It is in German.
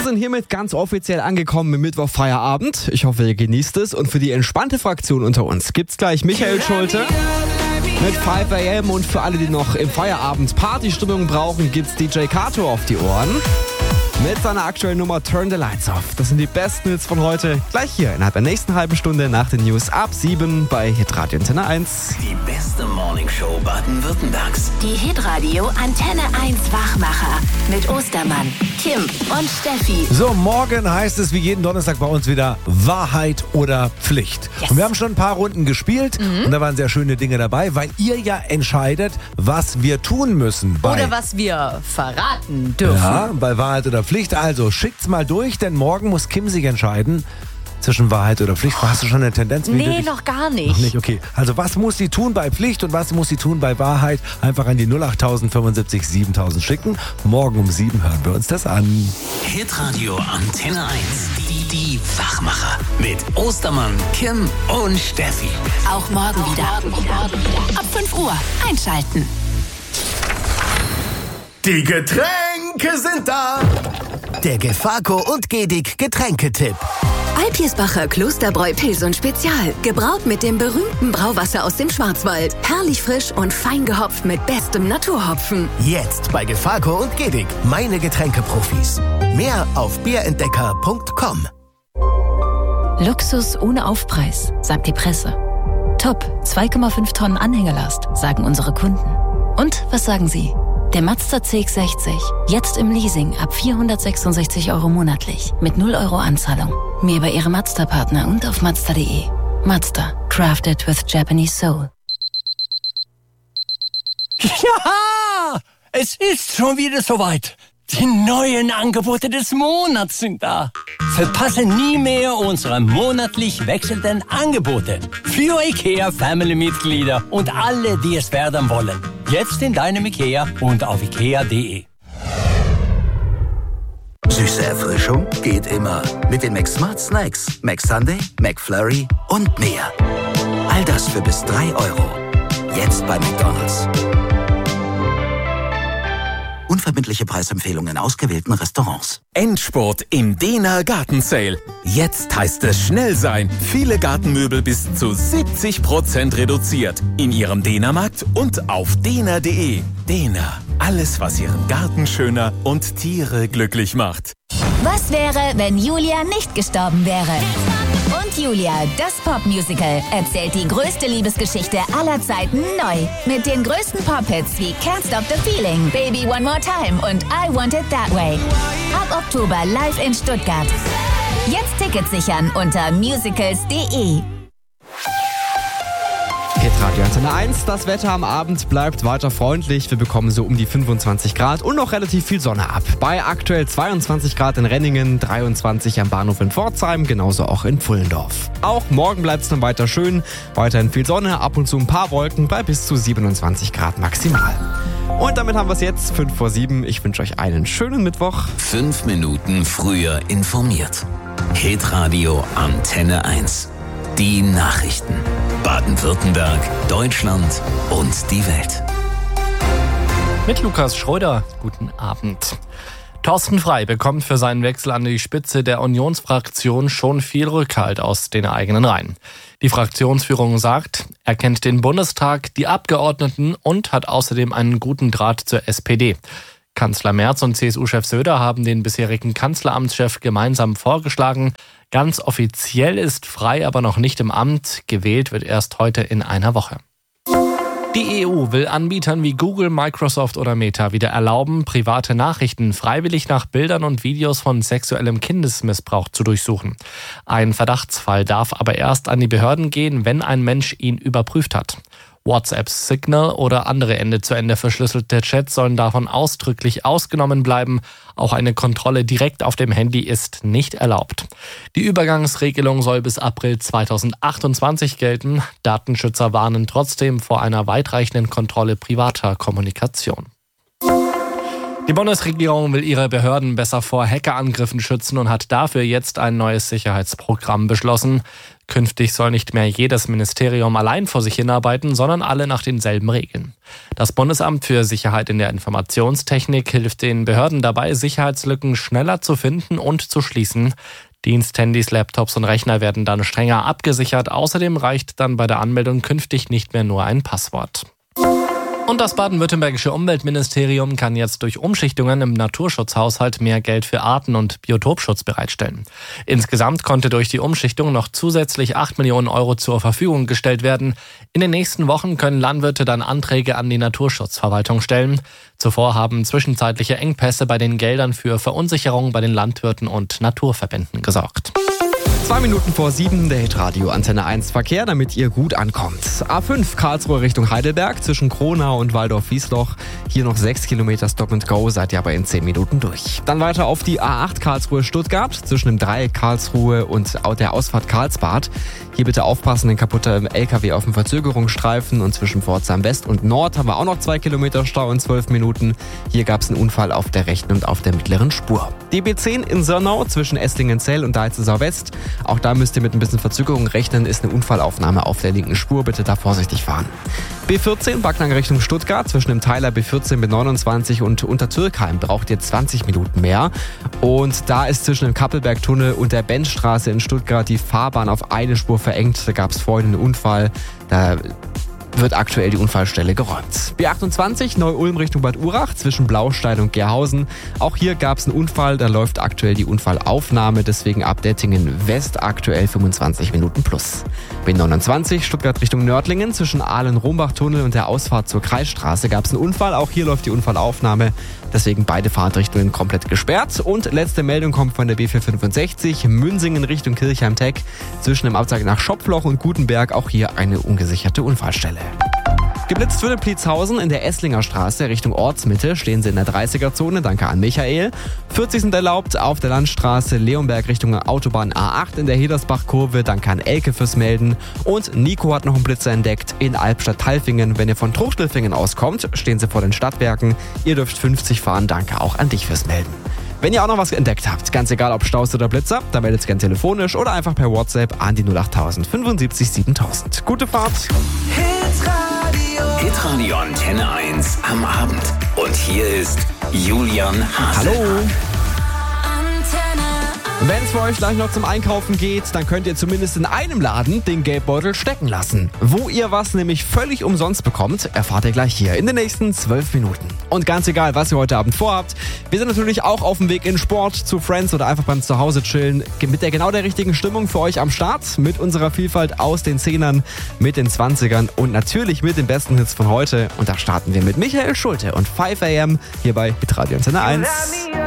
sind hiermit ganz offiziell angekommen im Mittwoch-Feierabend. Ich hoffe, ihr genießt es. Und für die entspannte Fraktion unter uns gibt's gleich Michael Schulte mit 5 AM. Und für alle, die noch im Feierabend Partystimmung brauchen, gibt's DJ Kato auf die Ohren mit seiner aktuellen Nummer Turn the Lights Off. Das sind die besten Hits von heute. Gleich hier innerhalb der nächsten halben Stunde nach den News ab 7 bei Hitradio Antenne 1. Die beste Morningshow Baden-Württembergs. Die Hitradio Antenne 1 Wachmacher mit Ostermann, Kim und Steffi. So, morgen heißt es wie jeden Donnerstag bei uns wieder Wahrheit oder Pflicht. Yes. Und wir haben schon ein paar Runden gespielt und da waren sehr schöne Dinge dabei, weil ihr ja entscheidet, was wir tun müssen. Oder was wir verraten dürfen. Ja, bei Wahrheit oder Pflicht. Also schickt's mal durch, denn morgen muss Kim sich entscheiden zwischen Wahrheit oder Pflicht. Hast du schon eine Tendenz? Nee, noch gar nicht. Noch nicht, okay. Also was muss sie tun bei Pflicht und was muss sie tun bei Wahrheit? Einfach an die 08000 75 7000 schicken. Morgen um 7 hören wir uns das an. Hitradio Antenne 1. Die Wachmacher. Mit Ostermann, Kim und Steffi. Auch morgen wieder. Ab 5 Uhr einschalten. Die Getränke sind da. Der Gefako und Gedig Getränketipp. Alpirsbacher Klosterbräu Pilsen Spezial. Gebraut mit dem berühmten Brauwasser aus dem Schwarzwald. Herrlich frisch und fein gehopft mit bestem Naturhopfen. Jetzt bei Gefako und Gedig. Meine Getränkeprofis. Mehr auf bierentdecker.com. Luxus ohne Aufpreis, sagt die Presse. Top, 2,5 Tonnen Anhängelast, sagen unsere Kunden. Und was sagen Sie? Der Mazda CX-60, jetzt im Leasing ab 466 € monatlich, mit 0 € Anzahlung. Mehr bei Ihrem Mazda-Partner und auf Mazda.de. Mazda, crafted with Japanese soul. Ja, es ist schon wieder soweit. Die neuen Angebote des Monats sind da. Verpasse nie mehr unsere monatlich wechselnden Angebote. Für IKEA-Family-Mitglieder und alle, die es werden wollen. Jetzt in deinem IKEA und auf IKEA.de. Süße Erfrischung geht immer. Mit den McSmart Snacks, McSunday, McFlurry und mehr. All das für bis 3 €. Jetzt bei McDonald's. Unverbindliche Preisempfehlungen in ausgewählten Restaurants. Endspurt im Dehner Garten Sale. Jetzt heißt es schnell sein. Viele Gartenmöbel bis zu 70% reduziert. In Ihrem Dehnermarkt und auf dehner.de. Dehner. Alles, was Ihren Garten schöner und Tiere glücklich macht. Was wäre, wenn Julia nicht gestorben wäre? Und Julia, das Popmusical, erzählt die größte Liebesgeschichte aller Zeiten neu. Mit den größten Pop-Hits wie Can't Stop the Feeling, Baby One More Time und I Want It That Way. Ab Oktober live in Stuttgart. Jetzt Tickets sichern unter musicals.de. Hitradio Antenne 1, das Wetter am Abend bleibt weiter freundlich. Wir bekommen so um die 25 Grad und noch relativ viel Sonne ab. Bei aktuell 22 Grad in Renningen, 23 am Bahnhof in Pforzheim, genauso auch in Pfullendorf. Auch morgen bleibt es dann weiter schön, weiterhin viel Sonne, ab und zu ein paar Wolken bei bis zu 27 Grad maximal. Und damit haben wir es jetzt, 5 vor 7. Ich wünsche euch einen schönen Mittwoch. 5 Minuten früher informiert. Hitradio Antenne 1. Die Nachrichten. Baden-Württemberg, Deutschland und die Welt. Mit Lukas Schröder, guten Abend. Thorsten Frey bekommt für seinen Wechsel an die Spitze der Unionsfraktion schon viel Rückhalt aus den eigenen Reihen. Die Fraktionsführung sagt, er kennt den Bundestag, die Abgeordneten und hat außerdem einen guten Draht zur SPD. Kanzler Merz und CSU-Chef Söder haben den bisherigen Kanzleramtschef gemeinsam vorgeschlagen. Ganz offiziell ist Frey aber noch nicht im Amt. Gewählt wird erst heute in einer Woche. Die EU will Anbietern wie Google, Microsoft oder Meta wieder erlauben, private Nachrichten freiwillig nach Bildern und Videos von sexuellem Kindesmissbrauch zu durchsuchen. Ein Verdachtsfall darf aber erst an die Behörden gehen, wenn ein Mensch ihn überprüft hat. WhatsApp, Signal oder andere Ende-zu-Ende verschlüsselte Chats sollen davon ausdrücklich ausgenommen bleiben. Auch eine Kontrolle direkt auf dem Handy ist nicht erlaubt. Die Übergangsregelung soll bis April 2028 gelten. Datenschützer warnen trotzdem vor einer weitreichenden Kontrolle privater Kommunikation. Die Bundesregierung will ihre Behörden besser vor Hackerangriffen schützen und hat dafür jetzt ein neues Sicherheitsprogramm beschlossen. Künftig soll nicht mehr jedes Ministerium allein vor sich hinarbeiten, sondern alle nach denselben Regeln. Das Bundesamt für Sicherheit in der Informationstechnik hilft den Behörden dabei, Sicherheitslücken schneller zu finden und zu schließen. Diensthandys, Laptops und Rechner werden dann strenger abgesichert. Außerdem reicht dann bei der Anmeldung künftig nicht mehr nur ein Passwort. Und das baden-württembergische Umweltministerium kann jetzt durch Umschichtungen im Naturschutzhaushalt mehr Geld für Arten- und Biotopschutz bereitstellen. Insgesamt konnte durch die Umschichtung noch zusätzlich 8 Millionen Euro zur Verfügung gestellt werden. In den nächsten Wochen können Landwirte dann Anträge an die Naturschutzverwaltung stellen. Zuvor haben zwischenzeitliche Engpässe bei den Geldern für Verunsicherung bei den Landwirten und Naturverbänden gesorgt. 2 Minuten vor 7, der Hitradio Antenne 1 Verkehr, damit ihr gut ankommt. A5 Karlsruhe Richtung Heidelberg zwischen Kronau und Waldorf-Wiesloch. Hier noch 6 Kilometer Stop and Go, seid ihr aber in 10 Minuten durch. Dann weiter auf die A8 Karlsruhe Stuttgart zwischen dem Dreieck Karlsruhe und der Ausfahrt Karlsbad. Hier bitte aufpassen, ein kaputter LKW auf dem Verzögerungsstreifen und zwischen Pforzheim West und Nord haben wir auch noch 2 Kilometer Stau in 12 Minuten. Hier gab es einen Unfall auf der rechten und auf der mittleren Spur. Die B10 in Sörnau zwischen Esslingen-Zell und Deizelsau West. Auch da müsst ihr mit ein bisschen Verzögerung rechnen, ist eine Unfallaufnahme auf der linken Spur. Bitte da vorsichtig fahren. B14 Backnang Richtung Stuttgart zwischen dem Teiler B14 B29 und Untertürkheim braucht ihr 20 Minuten mehr. Und da ist zwischen dem Kappelbergtunnel und der Benzstraße in Stuttgart die Fahrbahn auf eine Spur verengt. Da gab es vorhin einen Unfall. Da wird aktuell die Unfallstelle geräumt. B28 Neu-Ulm Richtung Bad Urach zwischen Blaustein und Gerhausen. Auch hier gab es einen Unfall, da läuft aktuell die Unfallaufnahme, deswegen ab Dettingen West aktuell 25 Minuten plus. B29 Stuttgart Richtung Nördlingen zwischen Ahlen-Rombach-Tunnel und der Ausfahrt zur Kreisstraße gab es einen Unfall. Auch hier läuft die Unfallaufnahme, deswegen beide Fahrtrichtungen komplett gesperrt. Und letzte Meldung kommt von der B465 Münsingen Richtung Kirchheim-Teck zwischen dem Abzweig nach Schopfloch und Gutenberg. Auch hier eine ungesicherte Unfallstelle. Geblitzt wurde Pliezhausen in der Esslinger Straße Richtung Ortsmitte. Stehen Sie in der 30er-Zone, danke an Michael. 40 sind erlaubt auf der Landstraße Leonberg Richtung Autobahn A8 in der Hedersbach-Kurve. Danke an Elke fürs Melden. Und Nico hat noch einen Blitzer entdeckt in Albstadt-Talfingen. Wenn ihr von Truchtelfingen auskommt, stehen Sie vor den Stadtwerken. Ihr dürft 50 fahren. Danke auch an dich fürs Melden. Wenn ihr auch noch was entdeckt habt, ganz egal ob Staus oder Blitzer, dann meldet es gerne telefonisch oder einfach per WhatsApp an die 08000 75 7000. Gute Fahrt! Hitradio Antenne 1 am Abend. Und hier ist Julian Hase. Hallo! Wenn es für euch gleich noch zum Einkaufen geht, dann könnt ihr zumindest in einem Laden den Geldbeutel stecken lassen. Wo ihr was nämlich völlig umsonst bekommt, erfahrt ihr gleich hier in den nächsten 12 Minuten. Und ganz egal, was ihr heute Abend vorhabt, wir sind natürlich auch auf dem Weg in Sport, zu Friends oder einfach beim Zuhause chillen. Mit genau der richtigen Stimmung für euch am Start, mit unserer Vielfalt aus den 10ern, mit den 20ern und natürlich mit den besten Hits von heute. Und da starten wir mit Michael Schulte und 5 AM hier bei Hitradio Antenne 1.